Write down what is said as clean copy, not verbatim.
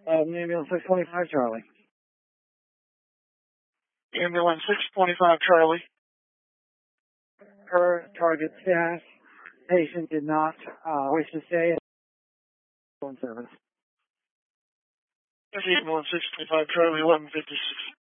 Ambulance 625 Charlie. Ambulance 625 Charlie. Per target staff, patient did not wish to stay in service. Ambulance 625 Charlie, 1156.